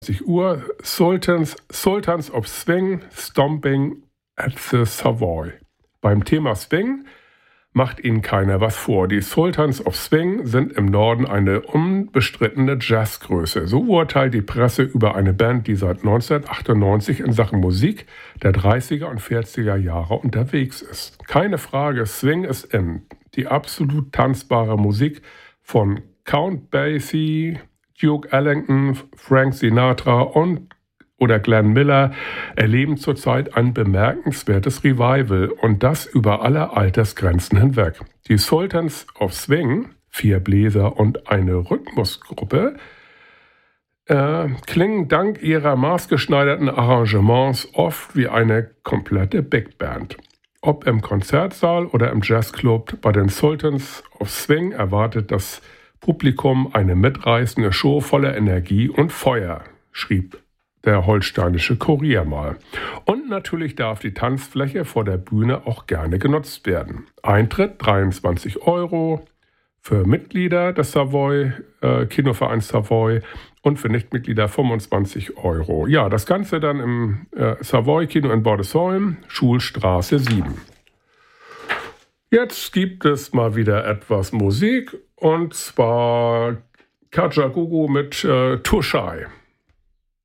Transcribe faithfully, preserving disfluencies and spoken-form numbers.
Uhr Sultans, Sultans of Swing Stomping at the Savoy. Beim Thema Swing macht ihnen keiner was vor. Die Sultans of Swing sind im Norden eine unbestrittene Jazzgröße. So urteilt die Presse über eine Band, die seit neunzehnhundertachtundneunzig in Sachen Musik der dreißiger und vierziger Jahre unterwegs ist. Keine Frage, Swing ist in. Die absolut tanzbare Musik von Count Basie, Duke Ellington, Frank Sinatra und oder Glenn Miller erleben zurzeit ein bemerkenswertes Revival und das über alle Altersgrenzen hinweg. Die Sultans of Swing, vier Bläser und eine Rhythmusgruppe, äh, klingen dank ihrer maßgeschneiderten Arrangements oft wie eine komplette Big Band. Ob im Konzertsaal oder im Jazzclub, bei den Sultans of Swing erwartet das Publikum eine mitreißende Show voller Energie und Feuer, schrieb der Holsteinische Kurier mal. Und natürlich darf die Tanzfläche vor der Bühne auch gerne genutzt werden. Eintritt dreiundzwanzig Euro für Mitglieder des Savoy, äh, Kinovereins Savoy und für Nichtmitglieder fünfundzwanzig Euro. Ja, das Ganze dann im äh, Savoy Kino in Bordesholm, Schulstraße sieben. Jetzt gibt es mal wieder etwas Musik und zwar Kajagoogoo mit äh, Too Shy.